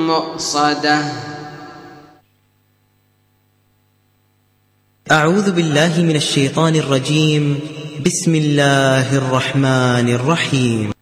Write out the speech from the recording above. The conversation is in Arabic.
مؤصدة. أعوذ بالله من الشيطان الرجيم. بسم الله الرحمن الرحيم.